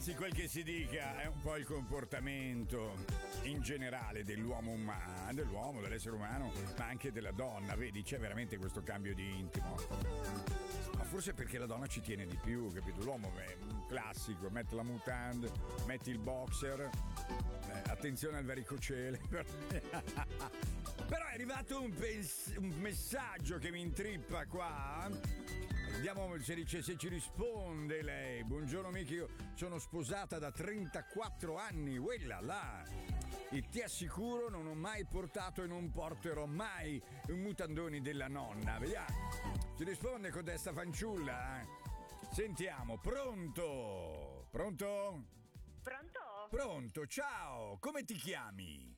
ragazzi, quel che si dica è un po' il comportamento in generale dell'uomo, dell'essere umano, ma anche della donna. Vedi, c'è veramente questo cambio di intimo. Ma forse perché la donna ci tiene di più, capito? L'uomo è un classico, mette la mutande, metti il boxer, attenzione al varicocele. Però è arrivato un messaggio che mi intrippa qua. Vediamo se ci risponde lei. Buongiorno Miki, io sono sposata da 34 anni, quella là. E ti assicuro non ho mai portato e non porterò mai i mutandoni della nonna. Vediamo. Ci risponde codesta fanciulla. Sentiamo, pronto? Pronto? Pronto? Pronto, ciao, come ti chiami?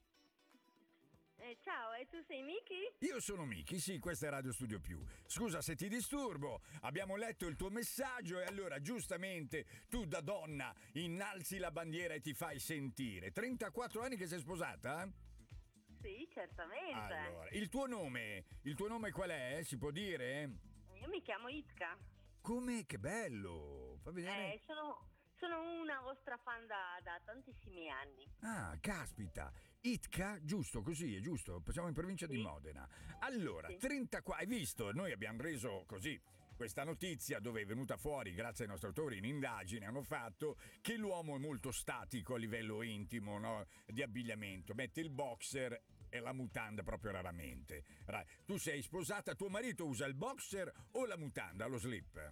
Ciao, e tu sei Miki? Io sono Miki, sì, questa è Radio Studio Più. Scusa se ti disturbo, abbiamo letto il tuo messaggio e allora giustamente tu da donna innalzi la bandiera e ti fai sentire. 34 anni che sei sposata? Sì, certamente. Allora, il tuo nome qual è? Si può dire? Io mi chiamo Itka. Come? Che bello! Fa vedere. Sono una vostra fan da tantissimi anni. Ah, caspita. Itka, giusto, così è giusto. Siamo in provincia di Modena. Allora, Sì. 34, hai visto? Noi abbiamo reso così questa notizia dove è venuta fuori, grazie ai nostri autori, in indagine hanno fatto che l'uomo è molto statico a livello intimo, no? Di abbigliamento. Mette il boxer e la mutanda proprio raramente. Tu sei sposata, tuo marito usa il boxer o la mutanda, lo slip?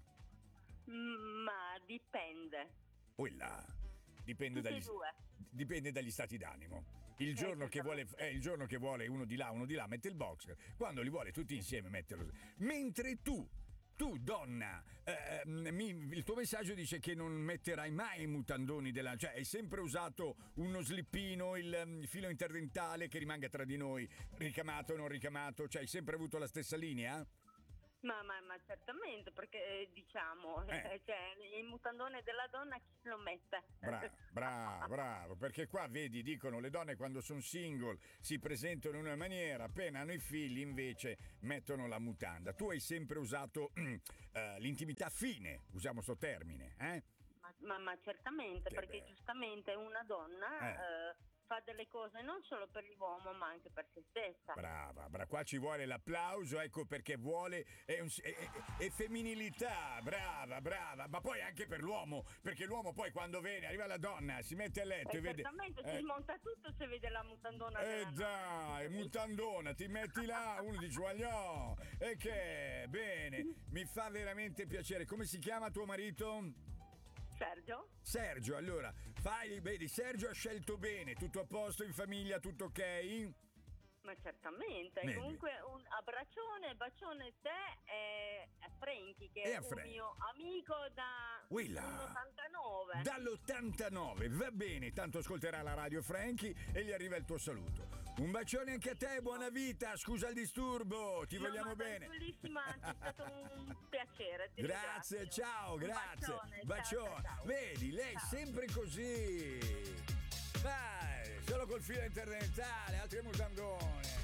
Ma dipende. Quella dipende dipende dagli stati d'animo. Il giorno che vuole uno di là mette il boxer, quando li vuole tutti insieme mette lo slip. Mentre tu donna, il tuo messaggio dice che non metterai mai i mutandoni cioè hai sempre usato uno slippino, il filo interdentale che rimanga tra di noi, ricamato o non ricamato, cioè hai sempre avuto la stessa linea? Ma certamente, perché cioè, il mutandone della donna chi lo mette? Bravo, perché qua vedi, dicono le donne quando sono single si presentano in una maniera, appena hanno i figli invece mettono la mutanda. Tu hai sempre usato l'intimità fine, usiamo sto termine, Ma certamente, Che perché bello. giustamente una donna fa delle cose non solo per l'uomo ma anche per se stessa. Brava, qua ci vuole l'applauso, ecco perché vuole è femminilità, brava, ma poi anche per l'uomo, perché l'uomo poi quando arriva la donna, si mette a letto e vede... Certamente, si smonta tutto se vede la mutandona della Dai, mutandona, ti metti là, uno dice guagliò, e che bene, mi fa veramente piacere. Come si chiama tuo marito? Sergio, allora, vedi, Sergio ha scelto bene, tutto a posto in famiglia, tutto ok? ma certamente. Vedi. Comunque un bacione a te e a Frankie, che è un mio amico dall'89. Dall'89, va bene, tanto ascolterà la radio Frankie e gli arriva il tuo saluto. Un bacione anche a te, buona vita, scusa il disturbo, ti vogliamo bene. Bellissima, è stato un piacere. Grazie, ringrazio. ciao, Un grazie. bacione. Ciao. Vedi, lei Ciao. sempre così. Vai, solo col filo interdentale, altri mutandone.